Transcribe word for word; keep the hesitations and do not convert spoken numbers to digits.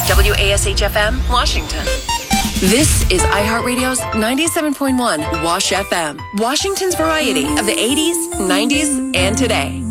W A S H F M, Washington. This is iHeartRadio's ninety-seven point one Wash F M, Washington's variety of the eighties, nineties, and today.